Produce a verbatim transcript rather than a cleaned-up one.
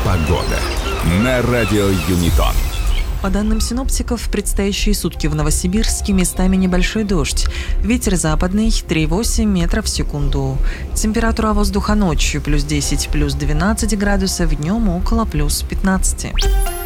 Погода на радио Юнитон. По данным синоптиков, в предстоящие сутки в Новосибирске местами небольшой дождь. Ветер западный три целых восемь десятых метра в секунду. Температура воздуха ночью плюс десять, плюс двенадцать градусов, днем около плюс пятнадцать.